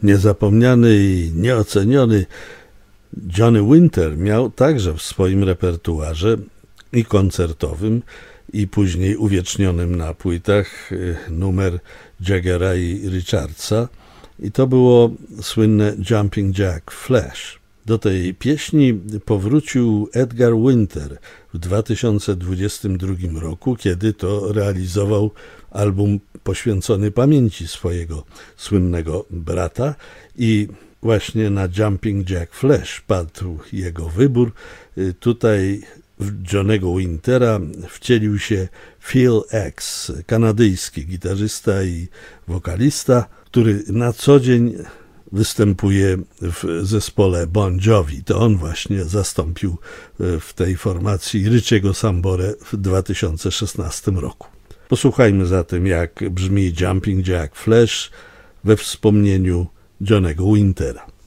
Niezapomniany i nieoceniony Johnny Winter miał także w swoim repertuarze i koncertowym, i później uwiecznionym na płytach numer Jaggera i Richardsa, i to było słynne Jumping Jack Flash. Do tej pieśni powrócił Edgar Winter w 2022 roku, kiedy to realizował album poświęcony pamięci swojego słynnego brata, i właśnie na Jumping Jack Flash padł jego wybór. Tutaj w Johnny'ego Wintera wcielił się Phil X, kanadyjski gitarzysta i wokalista, który na co dzień występuje w zespole Bon Jovi. To on właśnie zastąpił w tej formacji Richie'ego Samborę w 2016 roku. Posłuchajmy zatem, jak brzmi Jumping Jack Flash we wspomnieniu Johnny'ego Wintera.